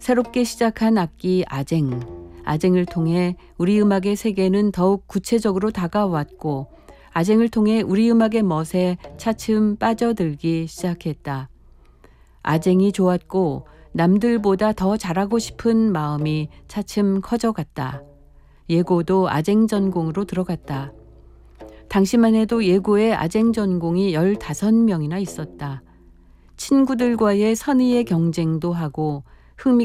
새롭게 시작한 악기 아쟁. 아쟁을 통해 우리 음악의 세계는 더욱 구체적으로 다가왔고 아쟁을 통해 우리 음악의 멋에 차츰 빠져들기 시작했다. 아쟁이 좋았고 남들보다 더 잘하고 싶은 마음이 차츰 커져갔다. 예고도 아쟁 전공으로 들어갔다. 당시만 해도 예고에 아쟁 전공이 15명이나 있었다. 친구들과의 선의의 경쟁도 하고